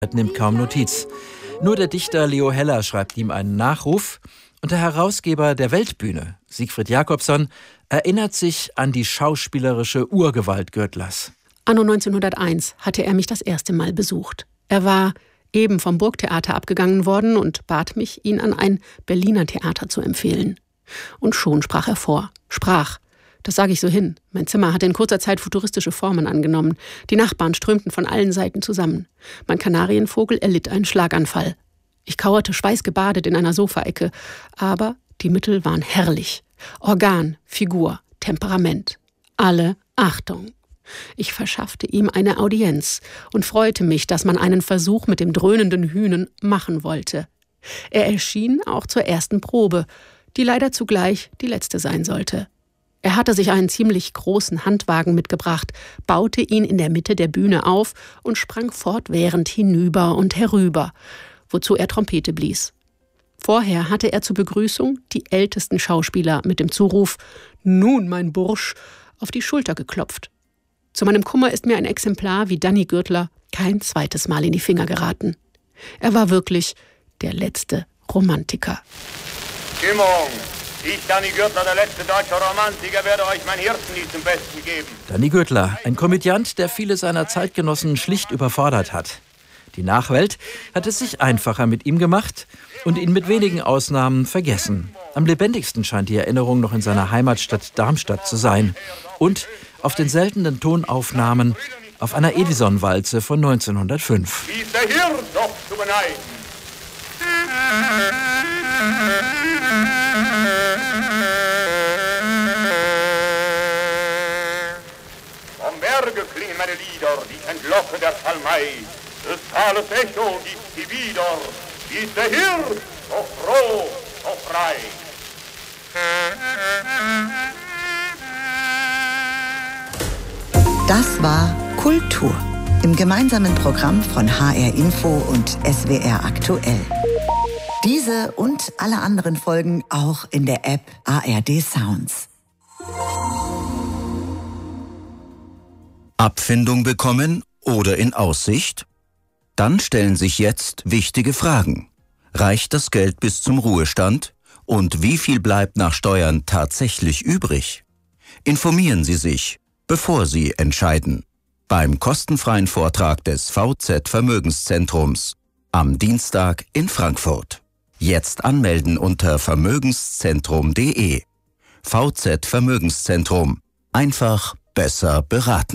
nimmt kaum Notiz. Nur der Dichter Leo Heller schreibt ihm einen Nachruf und der Herausgeber der Weltbühne, Siegfried Jacobson, erinnert sich an die schauspielerische Urgewalt Gürtlers. Anno 1901 hatte er mich das erste Mal besucht. Er war eben vom Burgtheater abgegangen worden und bat mich, ihn an ein Berliner Theater zu empfehlen. Und schon sprach er vor. Das sage ich so hin. Mein Zimmer hatte in kurzer Zeit futuristische Formen angenommen. Die Nachbarn strömten von allen Seiten zusammen. Mein Kanarienvogel erlitt einen Schlaganfall. Ich kauerte schweißgebadet in einer Sofaecke. Aber die Mittel waren herrlich. Organ, Figur, Temperament. Alle Achtung. Ich verschaffte ihm eine Audienz und freute mich, dass man einen Versuch mit dem dröhnenden Hünen machen wollte. Er erschien auch zur ersten Probe, die leider zugleich die letzte sein sollte. Er hatte sich einen ziemlich großen Handwagen mitgebracht, baute ihn in der Mitte der Bühne auf und sprang fortwährend hinüber und herüber, wozu er Trompete blies. Vorher hatte er zur Begrüßung die ältesten Schauspieler mit dem Zuruf »Nun, mein Bursch«, auf die Schulter geklopft. Zu meinem Kummer ist mir ein Exemplar wie Danny Gürtler kein zweites Mal in die Finger geraten. Er war wirklich der letzte Romantiker. Stimmung! Ich, Danny Gürtler, der letzte deutsche Romantiker, werde euch mein Hirtenlied zum Besten geben. Danny Gürtler, ein Komödiant, der viele seiner Zeitgenossen schlicht überfordert hat. Die Nachwelt hat es sich einfacher mit ihm gemacht und ihn mit wenigen Ausnahmen vergessen. Am lebendigsten scheint die Erinnerung noch in seiner Heimatstadt Darmstadt zu sein. Und auf den seltenen Tonaufnahmen auf einer Edison-Walze von 1905. Wie ist der Hirn doch zu beneiden? Vom Berge klingen meine Lieder, die ich entlocke der Psalmei. Des Tales Echo gibt sie wieder. Wie ist der Hirn so froh, so frei? Das war Kultur im gemeinsamen Programm von HR Info und SWR Aktuell. Diese und alle anderen Folgen auch in der App ARD Sounds. Abfindung bekommen oder in Aussicht? Dann stellen sich jetzt wichtige Fragen. Reicht das Geld bis zum Ruhestand? Und wie viel bleibt nach Steuern tatsächlich übrig? Informieren Sie sich, bevor Sie entscheiden. Beim kostenfreien Vortrag des VZ Vermögenszentrums am Dienstag in Frankfurt. Jetzt anmelden unter vermögenszentrum.de. VZ Vermögenszentrum. Einfach besser beraten.